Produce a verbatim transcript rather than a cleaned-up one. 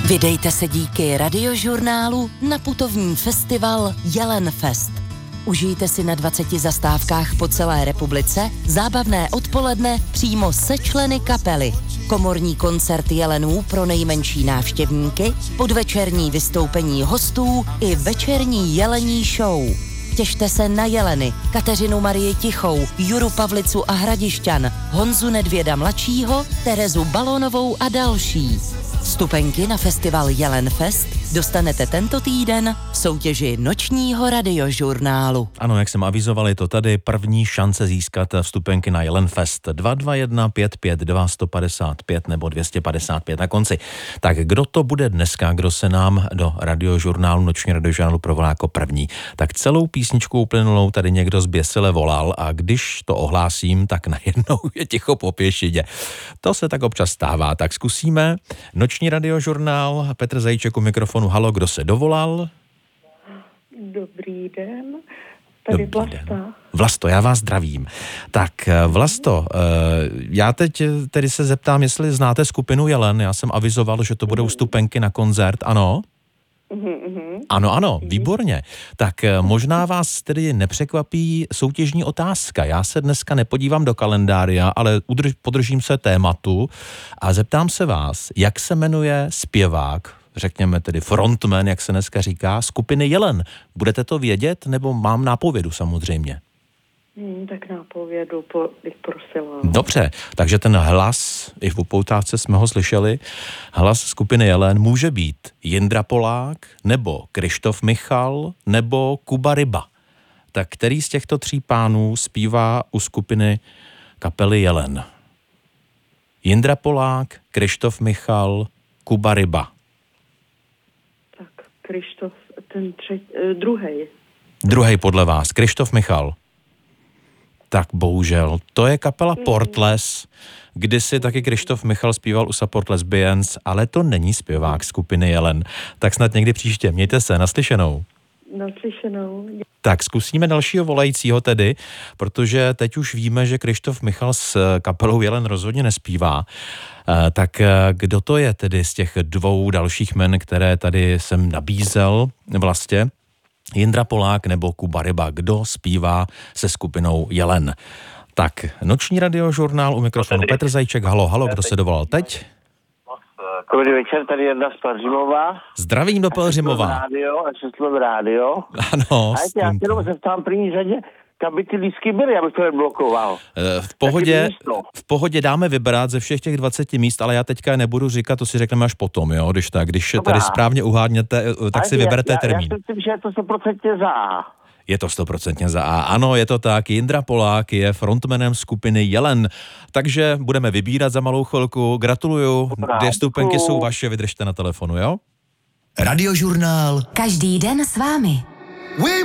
Vydejte se díky Radiožurnálu na putovní festival Jelenfest. Užijte si na dvaceti zastávkách po celé republice zábavné odpoledne přímo se členy kapely. Komorní koncert jelenů pro nejmenší návštěvníky, podvečerní vystoupení hostů i večerní jelení show. Těšte se na jeleny, Kateřinu Marii Tichou, Juru Pavlicu a Hradišťan, Honzu Nedvěda mladšího, Terezu Balonovou a další. Vstupenky na festival Jelenfest dostanete tento týden v soutěži Nočního radiožurnálu. Ano, jak jsem avizoval, je to tady první šance získat vstupenky na Jelenfest. dva dva jedna pět pět dva jedna pět pět nebo dvě stě padesát pět na konci. Tak kdo to bude dneska, kdo se nám do radiožurnálu, Nočního radiožurnálu provolá jako první? Tak celou písničku uplynulou tady někdo zběsile volal a když to ohlásím, tak najednou je ticho po pěšině. To se tak občas stává, tak zkusíme. Noční radiožurnál, Petr Zajíček u mikrofonu. Halo, kdo se dovolal? Dobrý den, tady Dobrý Vlasta. Den. Vlasto, já vás zdravím. Tak Vlasto, já teď tedy se zeptám, jestli znáte skupinu Jelen. Já jsem avizoval, že to budou vstupenky na koncert, ano? Mm-hmm. Ano, ano, výborně. Tak možná vás tedy nepřekvapí soutěžní otázka. Já se dneska nepodívám do kalendária, ale udrž, podržím se tématu a zeptám se vás, jak se jmenuje zpěvák, řekněme tedy frontman, jak se dneska říká, skupiny Jelen. Budete to vědět, nebo mám nápovědu samozřejmě? Hmm, tak nápovědu po, bych prosila. Dobře, takže ten hlas, i v upoutávce jsme ho slyšeli, hlas skupiny Jelen může být Jindra Polák, nebo Krištof Michal, nebo Kuba Ryba. Tak který z těchto tří pánů zpívá u skupiny kapely Jelen? Jindra Polák, Krištof Michal, Kuba Ryba. Tak Krištof, ten třetí, eh, druhej. Druhý podle vás, Krištof Michal. Tak bohužel, to je kapela Portless, kdysi taky Krištof Michal zpíval u Support Lesbians, ale to není zpěvák skupiny Jelen. Tak snad někdy příště, mějte se, naslyšenou. Naslyšenou. Tak zkusíme dalšího volajícího tedy, protože teď už víme, že Krištof Michal s kapelou Jelen rozhodně nespívá. Tak kdo to je tedy z těch dvou dalších men, které tady jsem nabízel vlastně? Jindra Polák nebo Kuba Ryba, kdo zpívá se skupinou Jelen. Tak, Noční radiožurnál u mikrofonu Petr Zajíček. Halo, halo, kdo se dovolal teď? Dobrý večer, tady Jarda z Pelhřimova. Zdravím do Pelhřimova. Rádio, Šestlov rádio. Ano. A já se jenom zeptám první řadě, kam by ty lístky byly, abych to neblokoval. V pohodě, v pohodě dáme vybrat ze všech těch dvaceti míst, ale já teďka nebudu říkat, to si řekneme až potom, jo, když tak, když Dobrá. Tady správně uhádněte, tak si vyberte já, termín. Já si myslím, že je to sto procent za A. Je to sto procent za A. Ano, je to tak. Jindra Polák je frontmanem skupiny Jelen. Takže budeme vybírat za malou chvilku. Gratuluju. Dobrá, Dvě stupenky děkuju. jsou vaše, vydržte na telefonu, jo? Radiožurnál. Každý den s vámi. We